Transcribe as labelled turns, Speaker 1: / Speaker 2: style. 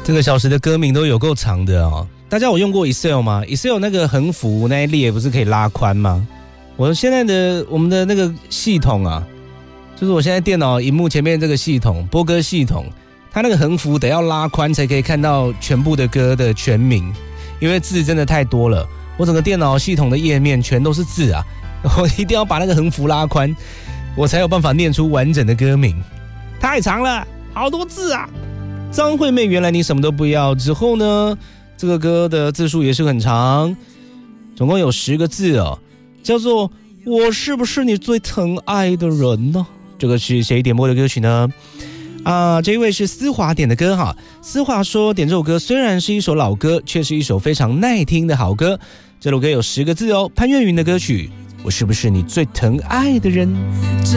Speaker 1: 这个小时的歌名都有够长的哦。大家有用过 Excel 吗？ Excel 那个横幅那一列不是可以拉宽吗？我们的那个系统啊，就是我现在电脑荧幕前面这个系统播歌系统，它那个横幅得要拉宽才可以看到全部的歌的全名，因为字真的太多了，我整个电脑系统的页面全都是字啊，我一定要把那个横幅拉宽，我才有办法念出完整的歌名。太长了，好多字啊！张惠妹原来你什么都不要之后呢，这个歌的字数也是很长，总共有10个字哦，叫做我是不是你最疼爱的人呢？这个是谁点播的歌曲呢？这一位是思华点的歌哈。思华说点这首歌虽然是一首老歌，却是一首非常耐听的好歌。这首歌有10个字哦，潘越云的歌曲，我是不是你最疼爱的人？